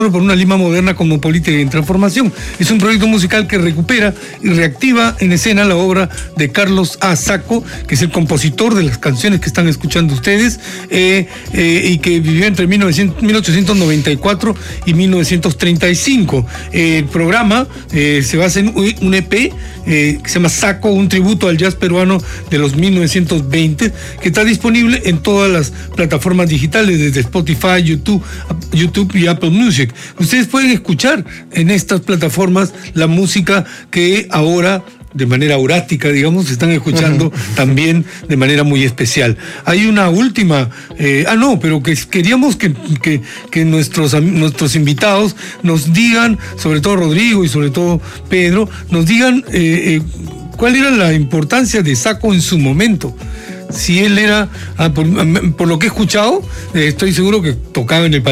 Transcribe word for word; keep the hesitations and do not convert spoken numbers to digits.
por una Lima moderna, cosmopolita y en transformación. Es un proyecto musical que recupera y reactiva en escena la obra de Carlos A. Sacco, que es el compositor de las canciones que están escuchando ustedes, eh, eh, y que vivió entre mil ochocientos noventa y cuatro y mil novecientos treinta y cinco. Eh, el programa eh, se basa en un E P eh, que se llama Sacco, un tributo al jazz peruano de los mil novecientos veinte, que está disponible en todas las plataformas digitales, desde Spotify, YouTube, YouTube y Apple Music. Ustedes pueden escuchar en estas plataformas la música que ahora, de manera aurática, digamos, se están escuchando uh-huh. también de manera muy especial. Hay una última, eh, ah no, pero que queríamos que, que, que nuestros, nuestros invitados nos digan, sobre todo Rodrigo y sobre todo Pedro, nos digan eh, eh, cuál era la importancia de Sacco en su momento. Si él era, ah, por, por lo que he escuchado, eh, estoy seguro que tocaba en el